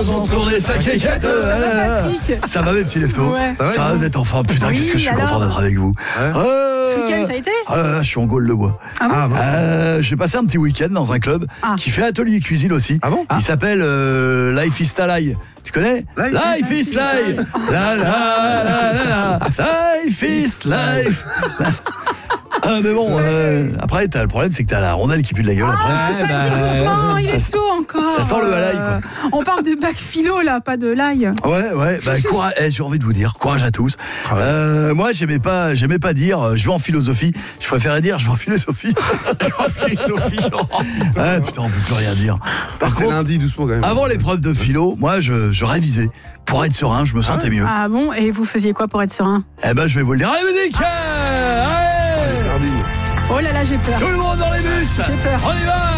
faisons tourner sa quéquette. Ça va, Patrick? Ça va mes petits leftos? Ouais. Ça va, vous êtes en forme? Putain, Oui, qu'est-ce que je suis alors content d'être avec vous. Ce week-end, ça a été? Je suis en Gaule-le-Bois. Ah bon? J'ai passé un petit week-end dans un club qui fait atelier cuisine aussi. Ah bon? Il s'appelle Life is Life. Tu connais? Life is Life. La la la la la. Life is Life. Mais bon, après, le problème, c'est que t'as la rondelle qui pue de la gueule. Doucement, il est tôt encore. Ça sent le halaï, quoi. On parle de bac philo, là, pas de l'ail. Ouais, courage. J'ai envie de vous dire, courage à tous. Moi, j'aimais pas dire, je vais en philosophie. Je préférais dire, je vais en philosophie. Je vais en philosophie. Putain, on peut plus rien dire. Par c'est contre, lundi, doucement quand même. avant l'épreuve de philo, moi, je révisais. Pour être serein, je me sentais mieux. Ah bon? Et vous faisiez quoi pour être serein? Je vais vous le dire. Allez, musique! Allez! Sardine. Oh là là, j'ai peur. Tout le monde dans les bus! J'ai peur. On y va!